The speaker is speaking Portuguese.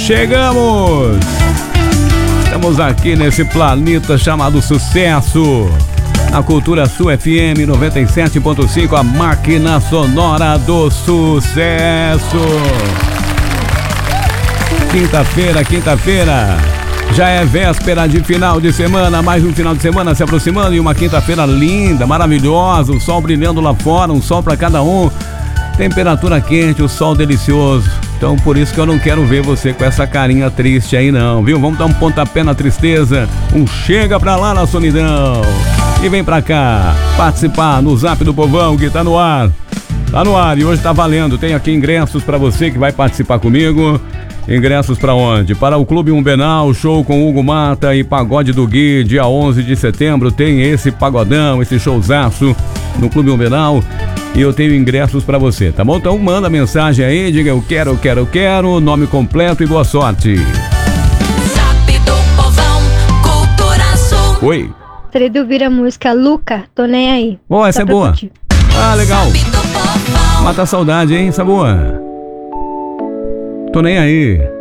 Chegamos! Estamos aqui nesse planeta chamado Sucesso. Na Cultura Sul FM 97.5, a máquina sonora do sucesso. Quinta-feira. Já é véspera de final de semana, mais um final de semana se aproximando e uma quinta-feira linda, maravilhosa, o sol brilhando lá fora, um sol para cada um, temperatura quente, o sol delicioso. Então por isso que eu não quero ver você com essa carinha triste aí não, viu? Vamos dar um pontapé na tristeza, um chega pra lá na solidão e vem pra cá participar no Zap do Povão que tá no ar. Tá no ar e hoje tá valendo, tem aqui ingressos pra você que vai participar comigo. Ingressos para onde? Para o Clube Umbenal, show com Hugo Mata e Pagode do Gui, dia 11 de setembro, tem esse pagodão, esse showzaço no Clube Umbenal e eu tenho ingressos para você, tá bom? Então manda mensagem aí, diga eu quero, nome completo e boa sorte. Zap do Povão, Cultura Sul. Oi. Gostaria de ouvir a música Luca, tô nem aí. Ó, essa é boa. Curtir. Ah, legal. Zap do Povão. Mata a saudade, hein? Essa é boa. Tô nem aí.